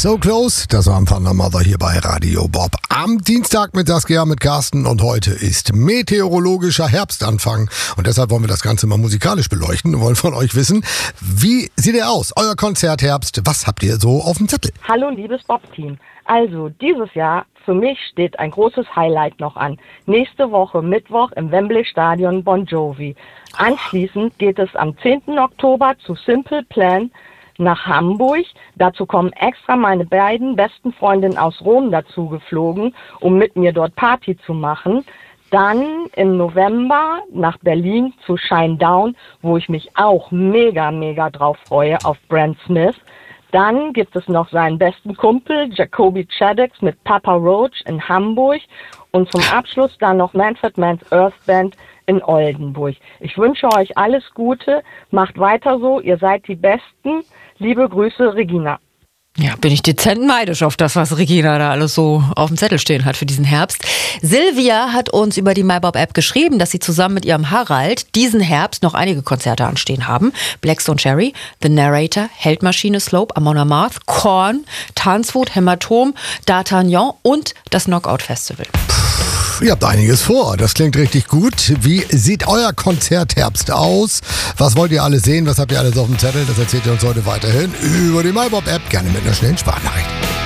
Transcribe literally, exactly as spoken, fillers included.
So Close, das war Thunder Mother hier bei Radio Bob. Am Dienstag mit Saskia, mit Carsten und heute ist meteorologischer Herbstanfang und deshalb wollen wir das Ganze mal musikalisch beleuchten und wollen von euch wissen, wie sieht ihr aus? Euer Konzertherbst, was habt ihr so auf dem Zettel? Hallo liebes Bob-Team. Also dieses Jahr für mich steht ein großes Highlight noch an. Nächste Woche Mittwoch im Wembley Stadion Bon Jovi. Anschließend geht es am zehnten Oktober zu Simple Plan nach Hamburg. Dazu kommen extra meine beiden besten Freundinnen aus Rom dazu geflogen, um mit mir dort Party zu machen. Dann im November nach Berlin zu Shinedown, wo ich mich auch mega, mega drauf freue, auf Brand Smith. Dann gibt es noch seinen besten Kumpel, Jacoby Shaddix mit Papa Roach in Hamburg. Und zum Abschluss dann noch Manfred Mann's Earth Band in Oldenburg. Ich wünsche euch alles Gute, macht weiter so, ihr seid die Besten. Liebe Grüße, Regina. Ja, bin ich dezent neidisch auf das, was Regina da alles so auf dem Zettel stehen hat für diesen Herbst. Silvia hat uns über die MyBob-App geschrieben, dass sie zusammen mit ihrem Harald diesen Herbst noch einige Konzerte anstehen haben. Blackstone Cherry, The Narrator, Heldmaschine, Slope, Amon Amarth, Korn, Tanzwut, Hämatom, D'Artagnan und das Knockout Festival. Ihr habt einiges vor, das klingt richtig gut. Wie sieht euer Konzertherbst aus? Was wollt ihr alles sehen? Was habt ihr alles auf dem Zettel? Das erzählt ihr uns heute weiterhin über die MyBob-App, gerne mit einer schnellen Sprachnachricht.